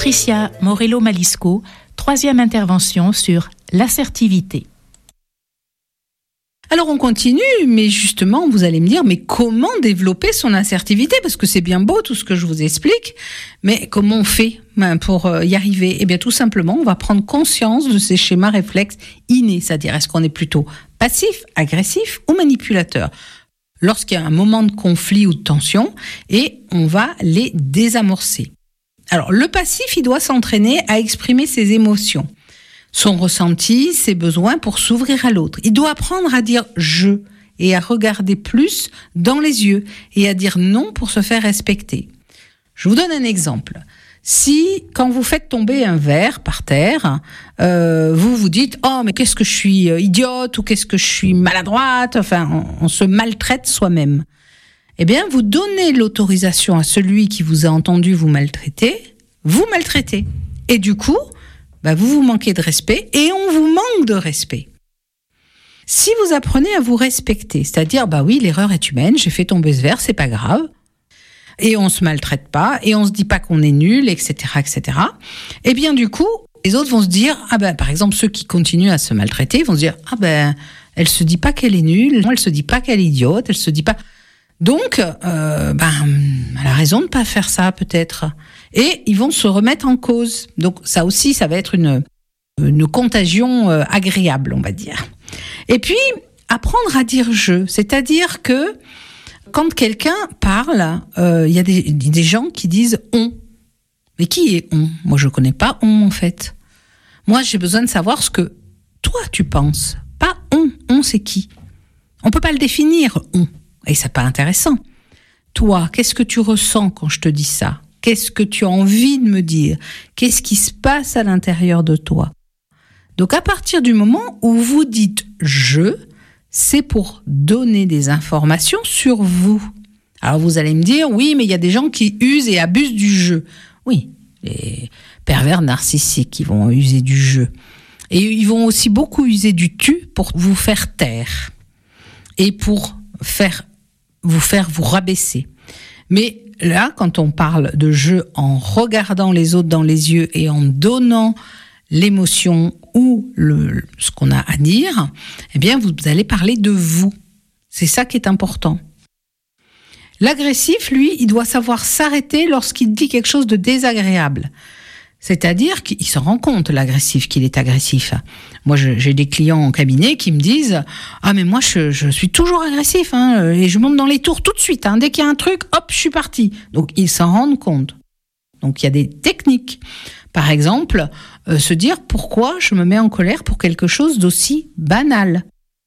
Patricia Morello-Malisco, troisième intervention sur l'assertivité. Alors on continue, mais justement, vous allez me dire, mais comment développer son assertivité ? Parce que c'est bien beau tout ce que je vous explique, mais comment on fait pour y arriver ? Eh bien tout simplement, on va prendre conscience de ces schémas réflexes innés, c'est-à-dire est-ce qu'on est plutôt passif, agressif ou manipulateur ? Lorsqu'il y a un moment de conflit ou de tension, et on va les désamorcer. Alors le passif, il doit s'entraîner à exprimer ses émotions, son ressenti, ses besoins pour s'ouvrir à l'autre. Il doit apprendre à dire « je » et à regarder plus dans les yeux et à dire non pour se faire respecter. Je vous donne un exemple. Si, quand vous faites tomber un verre par terre, vous vous dites « oh, mais qu'est-ce que je suis idiote » ou « qu'est-ce que je suis maladroite », enfin, on se maltraite soi-même. Eh bien, vous donnez l'autorisation à celui qui vous a entendu vous maltraiter. Et du coup, vous vous manquez de respect et on vous manque de respect. Si vous apprenez à vous respecter, c'est-à-dire, oui, l'erreur est humaine, j'ai fait tomber ce verre, c'est pas grave, et on se maltraite pas, et on se dit pas qu'on est nul, etc., etc., eh bien, du coup, les autres vont se dire, par exemple, ceux qui continuent à se maltraiter, vont se dire, elle se dit pas qu'elle est nulle, elle se dit pas qu'elle est idiote, elle se dit pas... Donc, elle a raison de pas faire ça, peut-être. Et ils vont se remettre en cause. Donc, ça aussi, ça va être une contagion agréable, on va dire. Et puis, apprendre à dire « je », c'est-à-dire que quand quelqu'un parle, il y a des gens qui disent « on ». Mais qui est « on » ? Moi, je connais pas « on » en fait. Moi, j'ai besoin de savoir ce que toi, tu penses. Pas « on ». « On », c'est qui ? On peut pas le définir « on ». Et c'est pas intéressant. Toi, qu'est-ce que tu ressens quand je te dis ça ? Qu'est-ce que tu as envie de me dire ? Qu'est-ce qui se passe à l'intérieur de toi ? Donc, à partir du moment où vous dites « je », c'est pour donner des informations sur vous. Alors, vous allez me dire « oui, mais il y a des gens qui usent et abusent du jeu ». Oui, les pervers narcissiques qui vont user du jeu. Et ils vont aussi beaucoup user du « tu » pour vous faire taire. Et pour vous rabaisser. Mais là, quand on parle de jeu en regardant les autres dans les yeux et en donnant l'émotion ou ce qu'on a à dire, eh bien, vous allez parler de vous. C'est ça qui est important. L'agressif, lui, il doit savoir s'arrêter lorsqu'il dit quelque chose de désagréable. C'est-à-dire qu'il s'en rend compte, l'agressif, qu'il est agressif. Moi, j'ai des clients en cabinet qui me disent « ah, mais moi, je suis toujours agressif, et je monte dans les tours tout de suite. Dès qu'il y a un truc, hop, je suis parti. » Donc, ils s'en rendent compte. Donc, il y a des techniques. Par exemple, se dire « pourquoi je me mets en colère pour quelque chose d'aussi banal ?»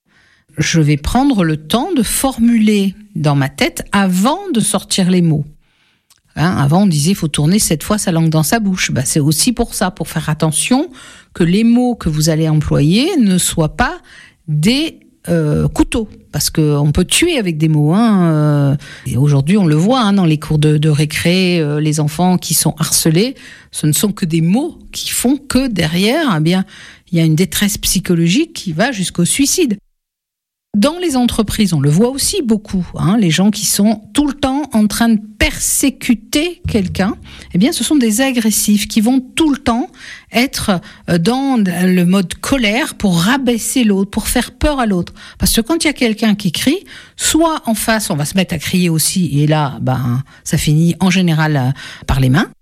Je vais prendre le temps de formuler dans ma tête avant de sortir les mots. Avant, on disait, il faut tourner 7 fois sa langue dans sa bouche. C'est aussi pour ça, pour faire attention que les mots que vous allez employer ne soient pas des couteaux. Parce qu'on peut tuer avec des mots. Et aujourd'hui, on le voit dans les cours de récré, les enfants qui sont harcelés, ce ne sont que des mots qui font que derrière, il y a une détresse psychologique qui va jusqu'au suicide. Dans les entreprises, on le voit aussi beaucoup, les gens qui sont tout le temps en train de persécuter quelqu'un, ce sont des agressifs qui vont tout le temps être dans le mode colère pour rabaisser l'autre, pour faire peur à l'autre. Parce que quand il y a quelqu'un qui crie, soit en face, on va se mettre à crier aussi, et là, ça finit en général par les mains.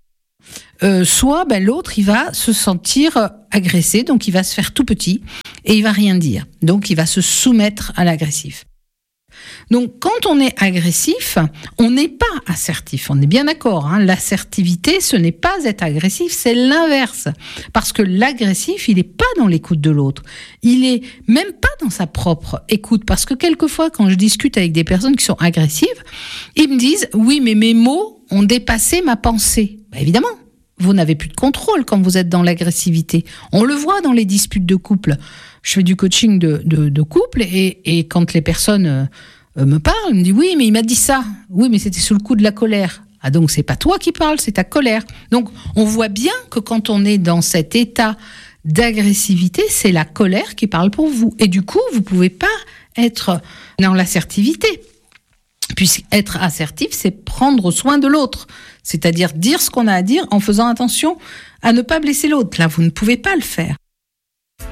Soit l'autre il va se sentir agressé, donc il va se faire tout petit et il va rien dire, donc il va se soumettre à l'agressif. Donc quand on est agressif, on n'est pas assertif, on est bien d'accord, l'assertivité ce n'est pas être agressif, c'est l'inverse, parce que l'agressif il n'est pas dans l'écoute de l'autre, il est même pas dans sa propre écoute, parce que quelquefois quand je discute avec des personnes qui sont agressives, ils me disent oui mais mes mots ont dépassé ma pensée. Évidemment. Vous n'avez plus de contrôle quand vous êtes dans l'agressivité. On le voit dans les disputes de couple. Je fais du coaching de couple et quand les personnes me parlent, me disent oui, mais il m'a dit ça. Oui, mais c'était sous le coup de la colère. Ah donc c'est pas toi qui parles, c'est ta colère. Donc on voit bien que quand on est dans cet état d'agressivité, c'est la colère qui parle pour vous. Et du coup, vous pouvez pas être dans l'assertivité. Puisqu'être assertif, c'est prendre soin de l'autre. C'est-à-dire dire ce qu'on a à dire en faisant attention à ne pas blesser l'autre. Là, vous ne pouvez pas le faire.